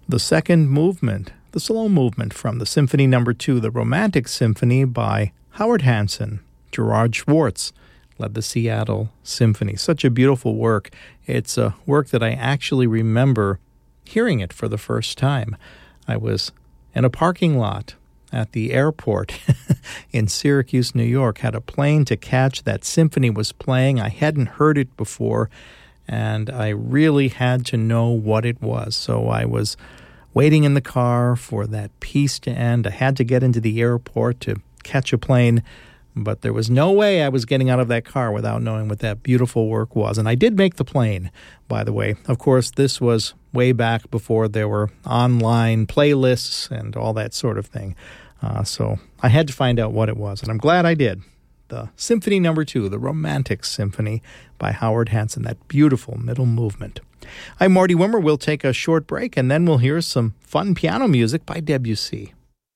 the second movement, the slow movement from the Symphony No. 2, the Romantic Symphony by Howard Hanson. Gerard Schwartz led the Seattle Symphony. Such a beautiful work. It's a work that I actually remember hearing it for the first time. I was in a parking lot at the airport in Syracuse, New York, had a plane to catch. That symphony was playing. I hadn't heard it before, and I really had to know what it was. So I was waiting in the car for that piece to end. I had to get into the airport to catch a plane, but there was no way I was getting out of that car without knowing what that beautiful work was. And I did make the plane, by the way. Of course, this was way back before there were online playlists and all that sort of thing. So I had to find out what it was, and I'm glad I did. The Symphony No. 2, the Romantic Symphony by Howard Hanson, that beautiful middle movement. I'm Marty Wimmer. We'll take a short break, and then we'll hear some fun piano music by Debussy.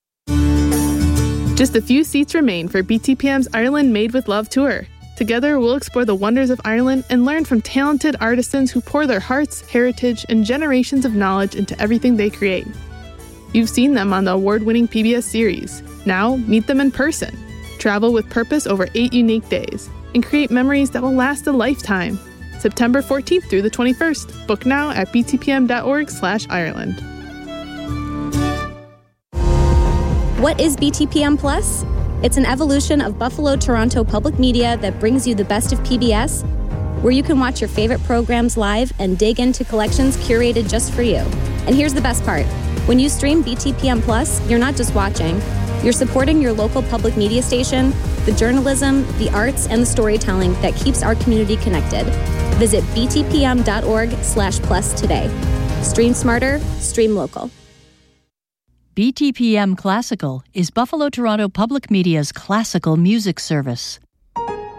Just a few seats remain for BTPM's Ireland Made with Love tour. Together, we'll explore the wonders of Ireland and learn from talented artisans who pour their hearts, heritage, and generations of knowledge into everything they create. You've seen them on the award-winning PBS series. Now, meet them in person. Travel with purpose over 8 unique days and create memories that will last a lifetime. September 14th through the 21st. Book now at btpm.org/Ireland. What is BTPM Plus? It's an evolution of Buffalo Toronto Public Media that brings you the best of PBS, where you can watch your favorite programs live and dig into collections curated just for you. And here's the best part. When you stream BTPM Plus, you're not just watching. You're supporting your local public media station, the journalism, the arts, and the storytelling that keeps our community connected. Visit btpm.org/plus today. Stream smarter, stream local. BTPM Classical is Buffalo Toronto Public Media's classical music service.